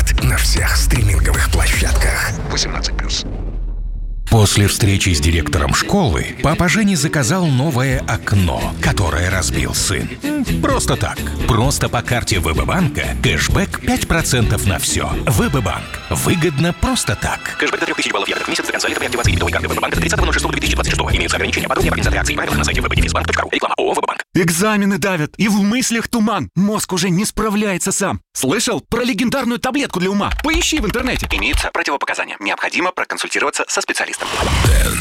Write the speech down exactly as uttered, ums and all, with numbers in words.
прокат на всех стриминговых площадках. восемнадцать плюс. После встречи с директором школы папа Жени заказал новое окно, которое разбил сын. Просто так. Просто по карте ВБ-банка кэшбэк пять процентов на все. ВБ-банк. Выгодно просто так. Кэшбэк до трех тысяч баллов евро в месяц до конца лета при активации дебетовой карты ВБ-банка до тридцатого ноль шестого две тысячи двадцать шестого. Имеются ограничения. Подробнее по организации и правила на сайте вэ бэ дефис банк точка ру. Реклама ООО «ВБ-банк». Экзамены давят, и в мыслях туман. Мозг уже не справляется сам. Слышал про легендарную таблетку для ума? Поищи в интернете. Имеются противопоказания. Необходимо проконсультироваться со специалистом.